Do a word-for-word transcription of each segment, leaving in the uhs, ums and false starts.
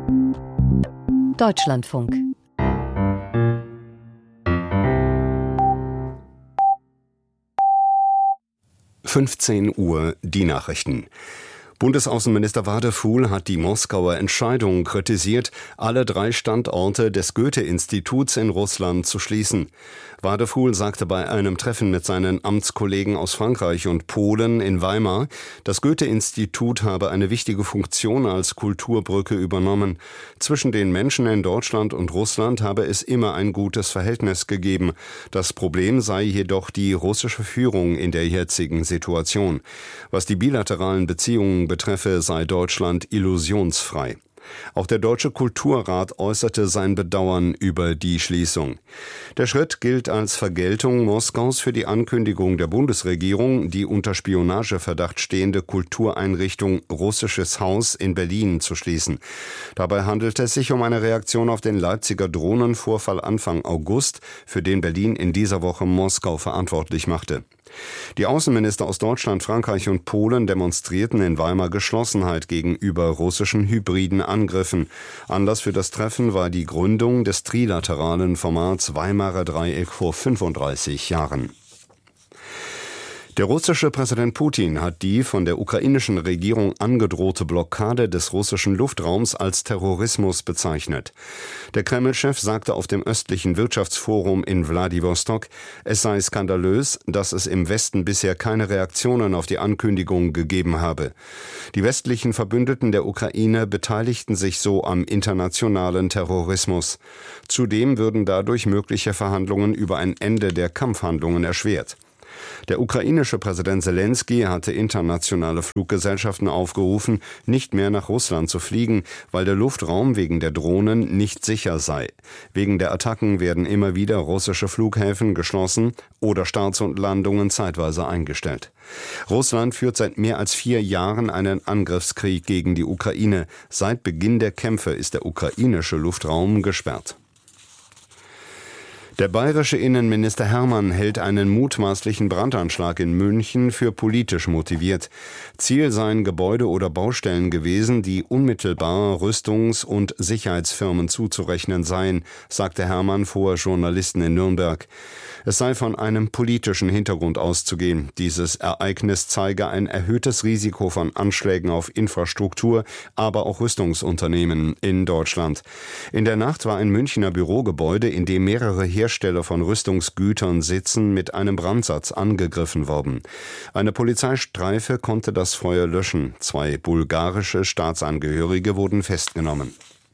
Deutschlandfunk. fünfzehn Uhr, die Nachrichten. Bundesaußenminister Wadefuhl hat die Moskauer Entscheidung kritisiert, alle drei Standorte des Goethe-Instituts in Russland zu schließen. Wadefuhl sagte bei einem Treffen mit seinen Amtskollegen aus Frankreich und Polen in Weimar, das Goethe-Institut habe eine wichtige Funktion als Kulturbrücke übernommen. Zwischen den Menschen in Deutschland und Russland habe es immer ein gutes Verhältnis gegeben. Das Problem sei jedoch die russische Führung in der jetzigen Situation. Was die bilateralen Beziehungen betreffe, sei Deutschland illusionsfrei. Auch der Deutsche Kulturrat äußerte sein Bedauern über die Schließung. Der Schritt gilt als Vergeltung Moskaus für die Ankündigung der Bundesregierung, die unter Spionageverdacht stehende Kultureinrichtung Russisches Haus in Berlin zu schließen. Dabei handelt es sich um eine Reaktion auf den Leipziger Drohnenvorfall Anfang August, für den Berlin in dieser Woche Moskau verantwortlich machte. Die Außenminister aus Deutschland, Frankreich und Polen demonstrierten in Weimar Geschlossenheit gegenüber russischen hybriden Angriffen. Anlass für das Treffen war die Gründung des trilateralen Formats Weimarer Dreieck vor fünfunddreißig Jahren. Der russische Präsident Putin hat die von der ukrainischen Regierung angedrohte Blockade des russischen Luftraums als Terrorismus bezeichnet. Der Kreml-Chef sagte auf dem östlichen Wirtschaftsforum in Wladiwostok, es sei skandalös, dass es im Westen bisher keine Reaktionen auf die Ankündigung gegeben habe. Die westlichen Verbündeten der Ukraine beteiligten sich so am internationalen Terrorismus. Zudem würden dadurch mögliche Verhandlungen über ein Ende der Kampfhandlungen erschwert. Der ukrainische Präsident Selenskyj hatte internationale Fluggesellschaften aufgerufen, nicht mehr nach Russland zu fliegen, weil der Luftraum wegen der Drohnen nicht sicher sei. Wegen der Attacken werden immer wieder russische Flughäfen geschlossen oder Starts und Landungen zeitweise eingestellt. Russland führt seit mehr als vier Jahren einen Angriffskrieg gegen die Ukraine. Seit Beginn der Kämpfe ist der ukrainische Luftraum gesperrt. Der bayerische Innenminister Hermann hält einen mutmaßlichen Brandanschlag in München für politisch motiviert. Ziel seien Gebäude oder Baustellen gewesen, die unmittelbar Rüstungs- und Sicherheitsfirmen zuzurechnen seien, sagte Hermann vor Journalisten in Nürnberg. Es sei von einem politischen Hintergrund auszugehen. Dieses Ereignis zeige ein erhöhtes Risiko von Anschlägen auf Infrastruktur, aber auch Rüstungsunternehmen in Deutschland. In der Nacht war ein Münchner Bürogebäude, in dem mehrere Hersteller von Rüstungsgütern sitzen, mit einem Brandsatz angegriffen worden. Eine Polizeistreife konnte das Feuer löschen. Zwei bulgarische Staatsangehörige wurden festgenommen.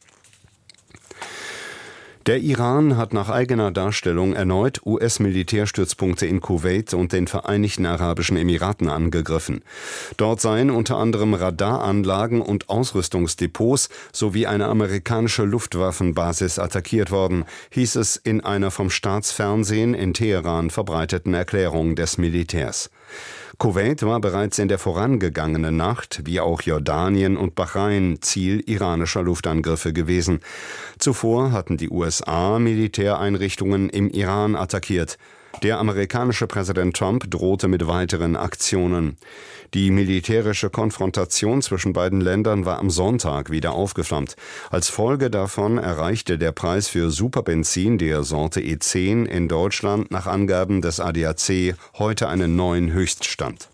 Der Iran hat nach eigener Darstellung erneut U S-Militärstützpunkte in Kuwait und den Vereinigten Arabischen Emiraten angegriffen. Dort seien unter anderem Radaranlagen und Ausrüstungsdepots sowie eine amerikanische Luftwaffenbasis attackiert worden, hieß es in einer vom Staatsfernsehen in Teheran verbreiteten Erklärung des Militärs. Kuwait war bereits in der vorangegangenen Nacht, wie auch Jordanien und Bahrain, Ziel iranischer Luftangriffe gewesen. Zuvor hatten die U S A Militäreinrichtungen im Iran attackiert. Der amerikanische Präsident Trump drohte mit weiteren Aktionen. Die militärische Konfrontation zwischen beiden Ländern war am Sonntag wieder aufgeflammt. Als Folge davon erreichte der Preis für Superbenzin der Sorte E zehn in Deutschland nach Angaben des A D A C heute einen neuen Höchststand.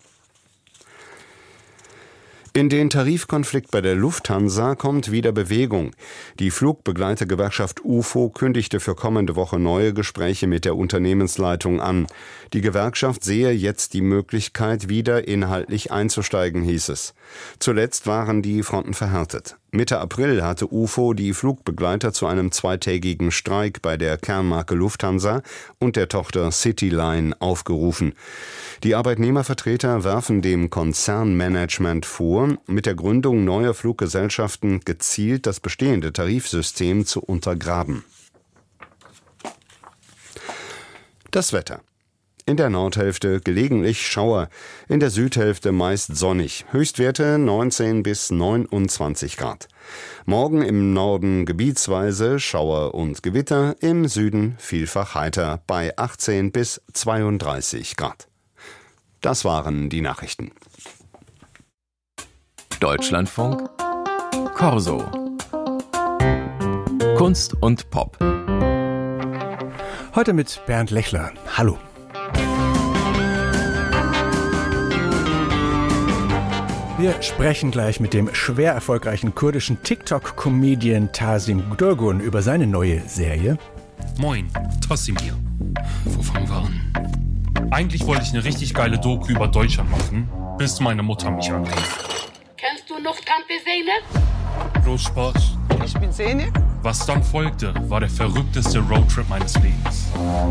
In den Tarifkonflikt bei der Lufthansa kommt wieder Bewegung. Die Flugbegleitergewerkschaft U F O kündigte für kommende Woche neue Gespräche mit der Unternehmensleitung an. Die Gewerkschaft sehe jetzt die Möglichkeit, wieder inhaltlich einzusteigen, hieß es. Zuletzt waren die Fronten verhärtet. Mitte April hatte U F O die Flugbegleiter zu einem zweitägigen Streik bei der Kernmarke Lufthansa und der Tochter Cityline aufgerufen. Die Arbeitnehmervertreter werfen dem Konzernmanagement vor, mit der Gründung neuer Fluggesellschaften gezielt das bestehende Tarifsystem zu untergraben. Das Wetter. In der Nordhälfte gelegentlich Schauer, in der Südhälfte meist sonnig. Höchstwerte neunzehn bis neunundzwanzig Grad. Morgen im Norden gebietsweise Schauer und Gewitter, im Süden vielfach heiter bei achtzehn bis zweiunddreißig Grad. Das waren die Nachrichten. Deutschlandfunk Corso. Kunst und Pop. Heute mit Bernd Lechler. Hallo. Wir sprechen gleich mit dem schwer erfolgreichen kurdischen TikTok-Comedian Tasim Durgun über seine neue Serie. Moin, Tasim hier. Wo fangen wir an? Eigentlich wollte ich eine richtig geile Doku über Deutschland machen, bis meine Mutter mich anrief. Kennst du noch Tante Zeynep? Groß Spaß. Ich bin Zeynep. Was dann folgte, war der verrückteste Roadtrip meines Lebens.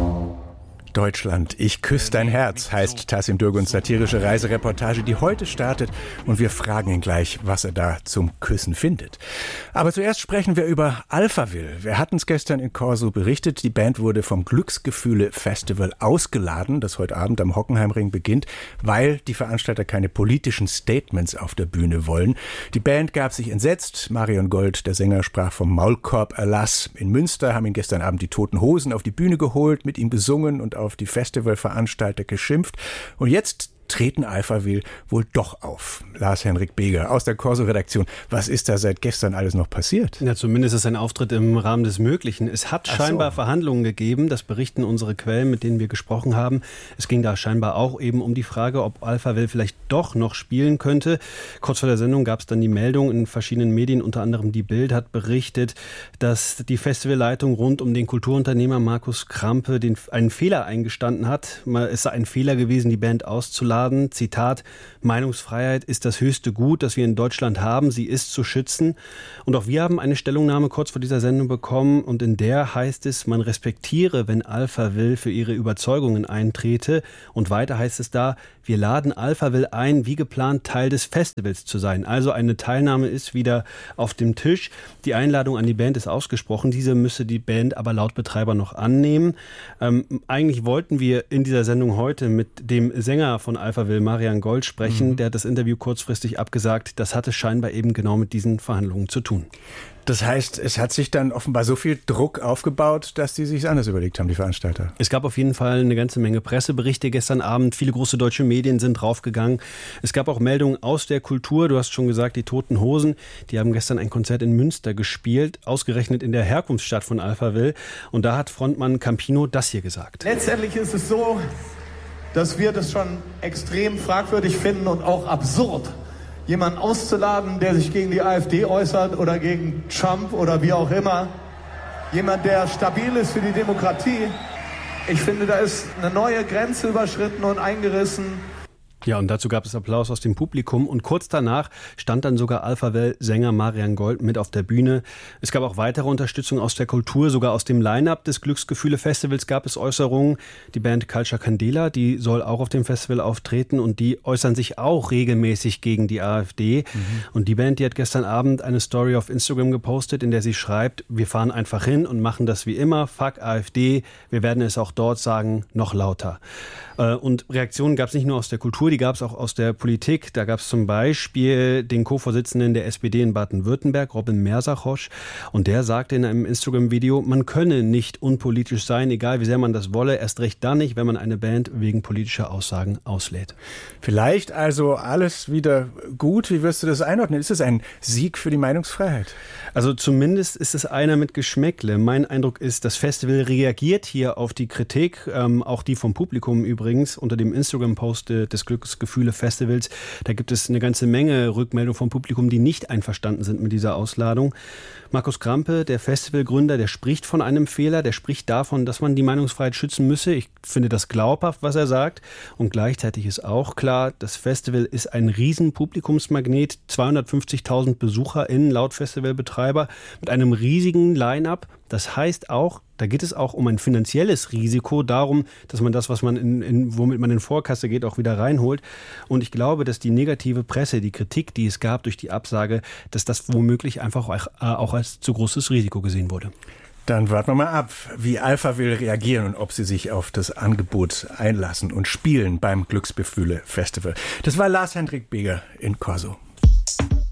Deutschland, ich küsse dein Herz, heißt Tasim Durguns satirische Reisereportage, die heute startet, und wir fragen ihn gleich, was er da zum Küssen findet. Aber zuerst sprechen wir über Alphaville. Wir hatten es gestern in Corso berichtet, die Band wurde vom Glücksgefühle Festival ausgeladen, das heute Abend am Hockenheimring beginnt, weil die Veranstalter keine politischen Statements auf der Bühne wollen. Die Band gab sich entsetzt, Marion Gold, der Sänger, sprach vom Maulkorb-Erlass. In Münster haben ihn gestern Abend die Toten Hosen auf die Bühne geholt, mit ihm gesungen und auf die Festivalveranstalter geschimpft. Und jetzt treten Alphaville wohl doch auf. Lars-Henrik Beger aus der Corso-Redaktion. Was ist da seit gestern alles noch passiert? Ja, zumindest ist ein Auftritt im Rahmen des Möglichen. Es hat Ach scheinbar so. Verhandlungen gegeben, das berichten unsere Quellen, mit denen wir gesprochen haben. Es ging da scheinbar auch eben um die Frage, ob Alphaville vielleicht doch noch spielen könnte. Kurz vor der Sendung gab es dann die Meldung in verschiedenen Medien, unter anderem die Bild hat berichtet, dass die Festivalleitung rund um den Kulturunternehmer Markus Krampe den, einen Fehler eingestanden hat. Es sei ein Fehler gewesen, die Band auszuladen. Zitat, Meinungsfreiheit ist das höchste Gut, das wir in Deutschland haben. Sie ist zu schützen. Und auch wir haben eine Stellungnahme kurz vor dieser Sendung bekommen. Und in der heißt es, man respektiere, wenn Alphaville für ihre Überzeugungen eintrete. Und weiter heißt es da, wir laden Alphaville ein, wie geplant Teil des Festivals zu sein. Also eine Teilnahme ist wieder auf dem Tisch. Die Einladung an die Band ist ausgesprochen. Diese müsse die Band aber laut Betreiber noch annehmen. Ähm, eigentlich wollten wir in dieser Sendung heute mit dem Sänger von Alphaville, Marian Gold, sprechen. Mhm. Der hat das Interview kurzfristig abgesagt. Das hatte scheinbar eben genau mit diesen Verhandlungen zu tun. Das heißt, es hat sich dann offenbar so viel Druck aufgebaut, dass die sich anders überlegt haben, die Veranstalter. Es gab auf jeden Fall eine ganze Menge Presseberichte gestern Abend. Viele große deutsche Medien sind draufgegangen. Es gab auch Meldungen aus der Kultur. Du hast schon gesagt, die Toten Hosen, die haben gestern ein Konzert in Münster gespielt, ausgerechnet in der Herkunftsstadt von Alphaville. Und da hat Frontmann Campino das hier gesagt. Letztendlich ist es so, dass wir das schon extrem fragwürdig finden und auch absurd, jemanden auszuladen, der sich gegen die AfD äußert oder gegen Trump oder wie auch immer. Jemand, der stabil ist für die Demokratie. Ich finde, da ist eine neue Grenze überschritten und eingerissen. Ja, und dazu gab es Applaus aus dem Publikum. Und kurz danach stand dann sogar Alphaville-Sänger Marian Gold mit auf der Bühne. Es gab auch weitere Unterstützung aus der Kultur. Sogar aus dem Line-Up des Glücksgefühle-Festivals gab es Äußerungen. Die Band Culture Candela, die soll auch auf dem Festival auftreten. Und die äußern sich auch regelmäßig gegen die AfD. Mhm. Und die Band, die hat gestern Abend eine Story auf Instagram gepostet, in der sie schreibt, wir fahren einfach hin und machen das wie immer. Fuck AfD. Wir werden es auch dort sagen, noch lauter. Und Reaktionen gab es nicht nur aus der Kultur, die gab es auch aus der Politik. Da gab es zum Beispiel den Co-Vorsitzenden der S P D in Baden-Württemberg, Robin Mersachosch. Und der sagte in einem Instagram-Video, man könne nicht unpolitisch sein, egal wie sehr man das wolle. Erst recht dann nicht, wenn man eine Band wegen politischer Aussagen auslädt. Vielleicht also alles wieder gut. Wie wirst du das einordnen? Ist es ein Sieg für die Meinungsfreiheit? Also zumindest ist es einer mit Geschmäckle. Mein Eindruck ist, das Festival reagiert hier auf die Kritik, ähm, auch die vom Publikum übrigens. Unter dem Instagram-Post des Glücksgefühle-Festivals, da gibt es eine ganze Menge Rückmeldungen vom Publikum, die nicht einverstanden sind mit dieser Ausladung. Markus Krampe, der Festivalgründer, der spricht von einem Fehler, der spricht davon, dass man die Meinungsfreiheit schützen müsse. Ich finde das glaubhaft, was er sagt. Und gleichzeitig ist auch klar, das Festival ist ein riesen Publikumsmagnet, zweihundertfünfzigtausend BesucherInnen laut Festivalbetreiber mit einem riesigen Line-Up. Das heißt auch, da geht es auch um ein finanzielles Risiko, darum, dass man das, was man in, in, womit man in Vorkasse geht, auch wieder reinholt. Und ich glaube, dass die negative Presse, die Kritik, die es gab durch die Absage, dass das womöglich einfach auch, auch als zu großes Risiko gesehen wurde. Dann warten wir mal ab, wie Alphaville reagieren und ob sie sich auf das Angebot einlassen und spielen beim Glücksgefühle Festival. Das war Lars-Henrik Beger in Corso.